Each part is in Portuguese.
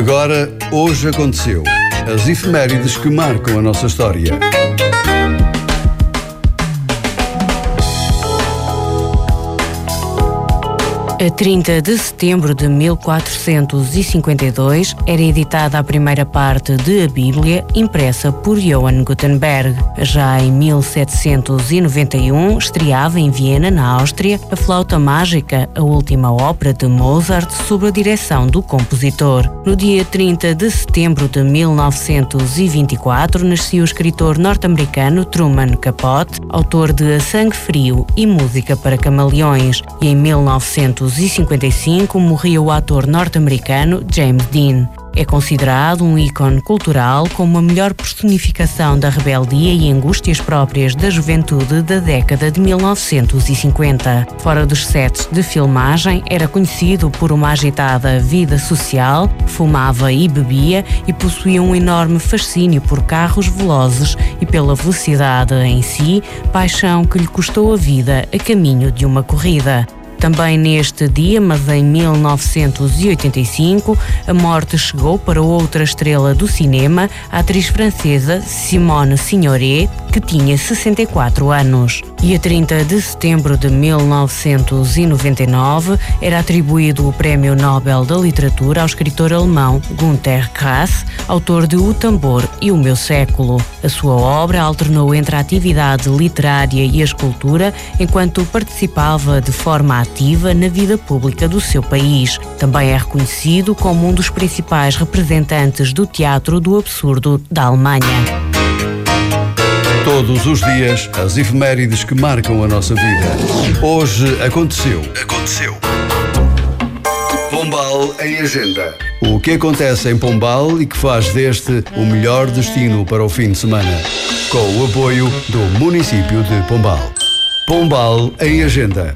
Agora, hoje aconteceu. As efemérides que marcam a nossa história. A 30 de setembro de 1452 era editada a primeira parte de A Bíblia, impressa por Johann Gutenberg. Já em 1791 estreava em Viena, na Áustria, A Flauta Mágica, a última ópera de Mozart sob a direção do compositor. No dia 30 de setembro de 1924 nasceu o escritor norte-americano Truman Capote, autor de A Sangue Frio e Música para Camaleões, e em 1955 morreu o ator norte-americano James Dean. É considerado um ícone cultural como a melhor personificação da rebeldia e angústias próprias da juventude da década de 1950. Fora dos sets de filmagem, era conhecido por uma agitada vida social, fumava e bebia e possuía um enorme fascínio por carros velozes e pela velocidade em si, paixão que lhe custou a vida a caminho de uma corrida. Também neste dia, mas em 1985, a morte chegou para outra estrela do cinema, a atriz francesa Simone Signoret, que tinha 64 anos. E a 30 de setembro de 1999 era atribuído o Prémio Nobel da Literatura ao escritor alemão Günter Grass, autor de O Tambor e o Meu Século. A sua obra alternou entre a atividade literária e a escultura, enquanto participava de forma ativa na vida pública do seu país. Também é reconhecido como um dos principais representantes do teatro do absurdo da Alemanha. Todos os dias, as efemérides que marcam a nossa vida. Hoje aconteceu. Pombal em Agenda. O que acontece em Pombal e que faz deste o melhor destino para o fim de semana. Com o apoio do município de Pombal. Pombal em Agenda.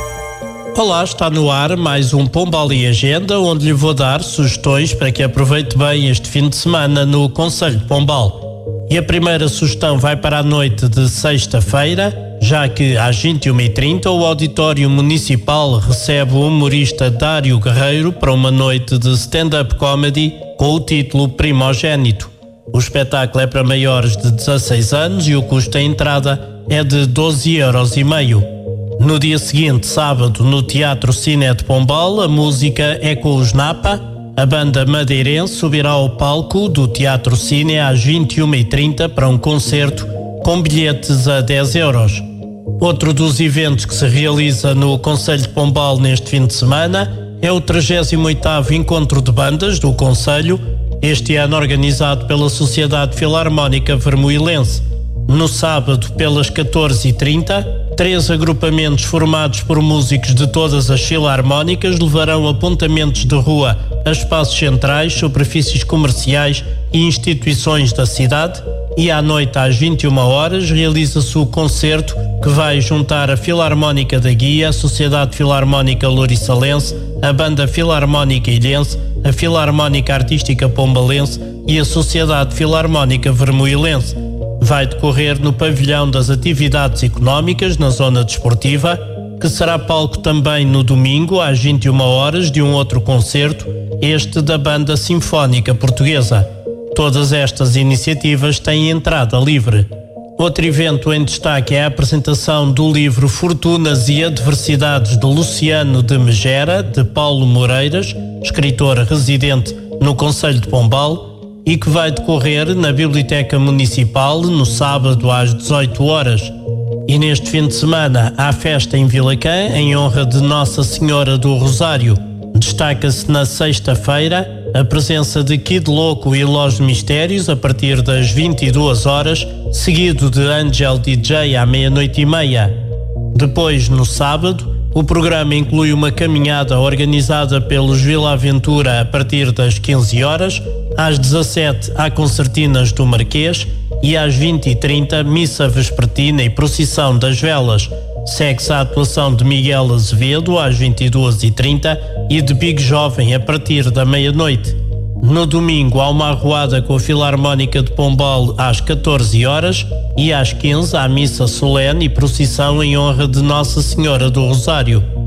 Olá, está no ar mais um Pombal em Agenda, onde lhe vou dar sugestões para que aproveite bem este fim de semana no concelho de Pombal. E a primeira sugestão vai para a noite de sexta-feira, já que às 21h30 o Auditório Municipal recebe o humorista Dário Guerreiro para uma noite de stand-up comedy com o título Primogénito. O espetáculo é para maiores de 16 anos e o custo da entrada é de 12,5 €. No dia seguinte, sábado, no Teatro Cine de Pombal, a música é com os Napa. A banda madeirense subirá ao palco do Teatro Cine às 21h30 para um concerto com bilhetes a 10 €. Outro dos eventos que se realiza no concelho de Pombal neste fim de semana é o 38º Encontro de Bandas do concelho, este ano organizado pela Sociedade Filarmónica Vermoilense. No sábado, pelas 14h30, 3 agrupamentos formados por músicos de todas as filarmónicas levarão apontamentos de rua a espaços centrais, superfícies comerciais e instituições da cidade, e à noite às 21h realiza-se o concerto que vai juntar a Filarmónica da Guia, a Sociedade Filarmónica Louriçalense, a Banda Filarmónica Ilhense, a Filarmónica Artística Pombalense e a Sociedade Filarmónica Vermoilense. Vai decorrer no Pavilhão das Atividades Económicas, na zona desportiva, que será palco também no domingo, às 21h, de um outro concerto, este da Banda Sinfónica Portuguesa. Todas estas iniciativas têm entrada livre. Outro evento em destaque é a apresentação do livro Fortunas e Adversidades de Luciano de Megera, de Paulo Moreiras, escritor residente no concelho de Pombal, e que vai decorrer na Biblioteca Municipal no sábado às 18h. E neste fim de semana há festa em Vilacã em honra de Nossa Senhora do Rosário. Destaca-se na sexta-feira a presença de Kid Loco e Los Mistérios a partir das 22h, seguido de Angel DJ à 00:30. Depois, no sábado, o programa inclui uma caminhada organizada pelos Vila Aventura a partir das 15h, às 17h há concertinas do Marquês e às 20h30 missa vespertina e procissão das velas. Segue-se a atuação de Miguel Azevedo às 22h30 e de Big Jovem a partir da meia-noite. No domingo há uma arruada com a Filarmónica de Pombal às 14h e às 15h há missa solene e procissão em honra de Nossa Senhora do Rosário.